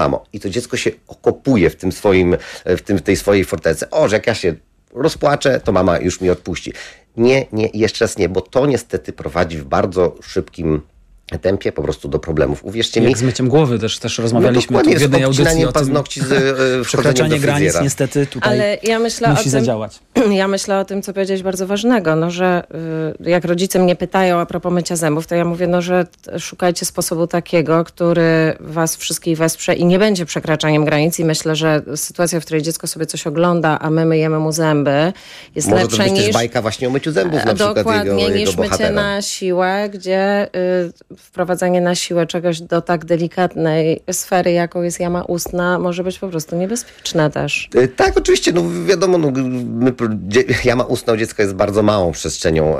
mamo. I to dziecko się okopuje w tym swoim, w tej swojej fortece. Że jak ja się rozpłaczę, to mama już mi odpuści. Nie, jeszcze raz nie, bo to niestety prowadzi w bardzo szybkim tempie po prostu do problemów. Uwierzcie mi. Jak z myciem głowy też rozmawialiśmy o tym w jednej audycji o paznokci przekraczanie granic niestety tutaj ale ja myślę musi zadziałać. Ja myślę o tym, co powiedziałeś bardzo ważnego, że jak rodzice mnie pytają a propos mycia zębów, to ja mówię, że szukajcie sposobu takiego, który was wszystkich wesprze i nie będzie przekraczaniem granic i myślę, że sytuacja, w której dziecko sobie coś ogląda, a my myjemy mu zęby, jest może lepsza to być niż... też bajka właśnie o myciu zębów na przykład dokładnie, jego niż bohatera. mycie na siłę, gdzie wprowadzanie na siłę czegoś do tak delikatnej sfery, jaką jest jama ustna, może być po prostu niebezpieczne też. Tak, oczywiście, wiadomo, jama ustna u dziecka jest bardzo małą przestrzenią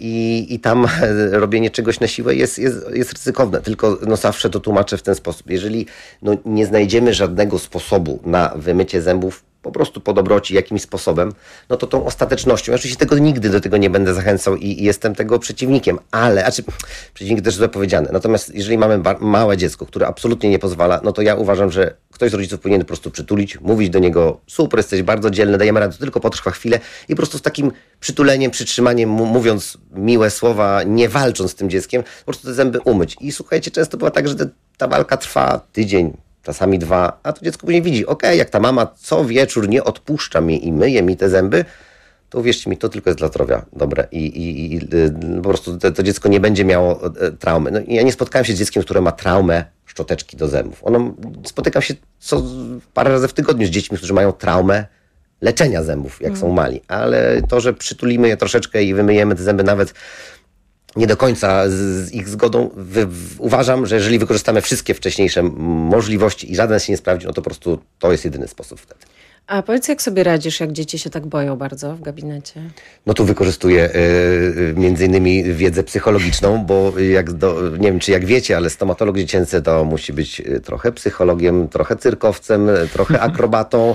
i tam robienie czegoś na siłę jest ryzykowne, tylko zawsze to tłumaczę w ten sposób. Jeżeli nie znajdziemy żadnego sposobu na wymycie zębów, po prostu po dobroci, jakimś sposobem, to tą ostatecznością, ja oczywiście nigdy do tego nie będę zachęcał i jestem tego przeciwnikiem, przeciwnik też źle powiedziane. Natomiast jeżeli mamy małe dziecko, które absolutnie nie pozwala, to ja uważam, że ktoś z rodziców powinien po prostu przytulić, mówić do niego: super, jesteś bardzo dzielny, dajemy radę, to tylko potrwa chwilę i po prostu z takim przytuleniem, przytrzymaniem, mówiąc miłe słowa, nie walcząc z tym dzieckiem, po prostu te zęby umyć. I słuchajcie, często bywa tak, że ta walka trwa tydzień, czasami 2, a to dziecko później widzi, jak ta mama co wieczór nie odpuszcza mi i myje mi te zęby, to uwierzcie mi, to tylko jest dla zdrowia dobre i po prostu to dziecko nie będzie miało traumy. Ja nie spotkałem się z dzieckiem, które ma traumę szczoteczki do zębów. Spotykam się parę razy w tygodniu z dziećmi, którzy mają traumę leczenia zębów, jak są mali, ale to, że przytulimy je troszeczkę i wymyjemy te zęby nawet nie do końca z ich zgodą, uważam, że jeżeli wykorzystamy wszystkie wcześniejsze możliwości i żaden się nie sprawdzi, to po prostu to jest jedyny sposób wtedy. A powiedz, jak sobie radzisz, jak dzieci się tak boją bardzo w gabinecie? Tu wykorzystuję między innymi wiedzę psychologiczną, bo nie wiem, czy jak wiecie, ale stomatolog dziecięcy to musi być trochę psychologiem, trochę cyrkowcem, trochę akrobatą,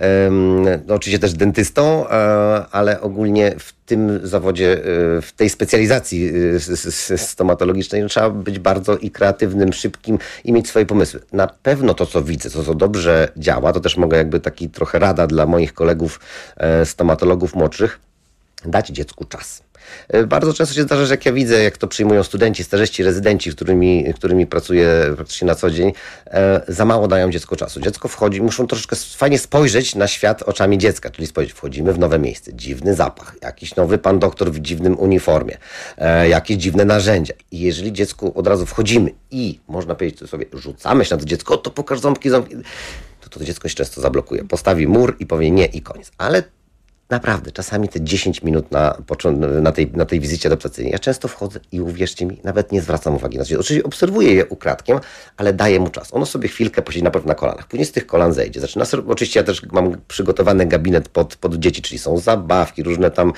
oczywiście też dentystą, ale ogólnie w tym zawodzie, w tej specjalizacji stomatologicznej trzeba być bardzo i kreatywnym, szybkim i mieć swoje pomysły. Na pewno to, co widzę, to, co dobrze działa, to też mogę taki trochę rada dla moich kolegów stomatologów młodszych, dać dziecku czas. Bardzo często się zdarza, że jak ja widzę, jak to przyjmują studenci, stażyści, rezydenci, którymi pracuję praktycznie na co dzień, za mało dają dziecku czasu. Dziecko wchodzi, muszą troszeczkę fajnie spojrzeć na świat oczami dziecka, czyli wchodzimy w nowe miejsce, dziwny zapach, jakiś nowy pan doktor w dziwnym uniformie, jakieś dziwne narzędzia. I jeżeli dziecku od razu wchodzimy i można powiedzieć sobie, rzucamy się na to dziecko, to pokaż ząbki, to dziecko się często zablokuje. Postawi mur i powie nie i koniec. Ale naprawdę, czasami te 10 minut na tej wizycie adaptacyjnej. Ja często wchodzę i uwierzcie mi, nawet nie zwracam uwagi na dziecko. Oczywiście obserwuję je ukradkiem, ale daję mu czas. Ono sobie chwilkę posiedzi najpierw na kolanach. Później z tych kolan zejdzie. Oczywiście ja też mam przygotowany gabinet pod dzieci, czyli są zabawki, różne tam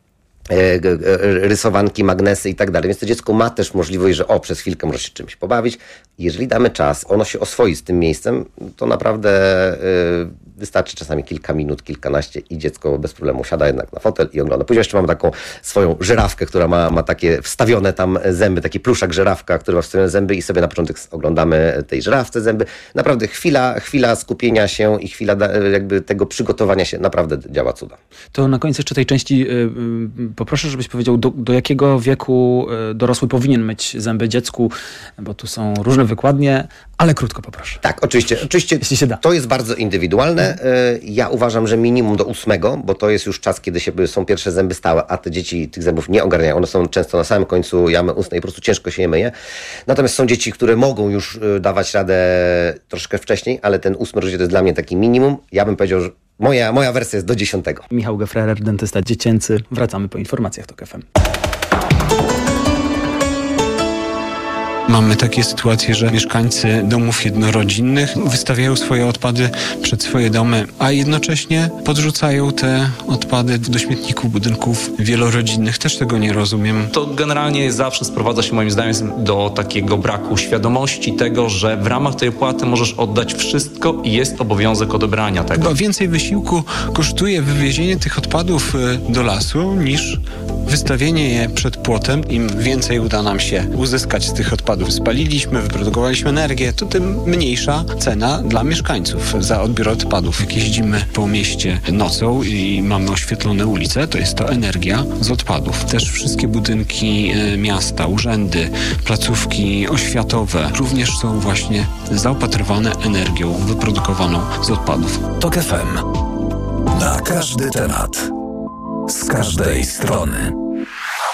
rysowanki, magnesy i tak dalej. Więc to dziecko ma też możliwość, że przez chwilkę może się czymś pobawić. Jeżeli damy czas, ono się oswoi z tym miejscem, to naprawdę wystarczy czasami kilka minut, kilkanaście i dziecko bez problemu siada jednak na fotel i ogląda. Później jeszcze mam taką swoją żyrawkę, która ma takie wstawione tam zęby, taki pluszak żyrawka, który ma wstawione zęby i sobie na początek oglądamy tej żyrawce zęby. Naprawdę chwila skupienia się i chwila jakby tego przygotowania się naprawdę działa cuda. To na koniec jeszcze tej części poproszę, żebyś powiedział, do jakiego wieku dorosły powinien myć zęby dziecku, bo tu są różne wykładnie, ale krótko poproszę. Tak, oczywiście jeśli się da. To jest bardzo indywidualne. Ja uważam, że minimum do 8, bo to jest już czas, kiedy są pierwsze zęby stałe, a te dzieci tych zębów nie ogarniają. One są często na samym końcu jamy ustnej i po prostu ciężko się je myje. Natomiast są dzieci, które mogą już dawać radę troszkę wcześniej, ale ten 8 rodzic to jest dla mnie taki minimum. Ja bym powiedział, że moja wersja jest do 10. Michał Gefrerer, dentysta dziecięcy. Wracamy po informacjach TOK FM. Mamy takie sytuacje, że mieszkańcy domów jednorodzinnych wystawiają swoje odpady przed swoje domy, a jednocześnie podrzucają te odpady do śmietników budynków wielorodzinnych. Też tego nie rozumiem. To generalnie zawsze sprowadza się moim zdaniem do takiego braku świadomości tego, że w ramach tej opłaty możesz oddać wszystko i jest obowiązek odebrania tego. Chyba więcej wysiłku kosztuje wywiezienie tych odpadów do lasu niż wystawienie je przed płotem. Im więcej uda nam się uzyskać z tych odpadów. Spaliliśmy, wyprodukowaliśmy energię, to tym mniejsza cena dla mieszkańców za odbiór odpadów. Jak jeździmy po mieście nocą i mamy oświetlone ulice, to jest to energia z odpadów. Też wszystkie budynki miasta, urzędy, placówki oświatowe również są właśnie zaopatrywane energią wyprodukowaną z odpadów. TOK FM. Na każdy temat. Z każdej strony.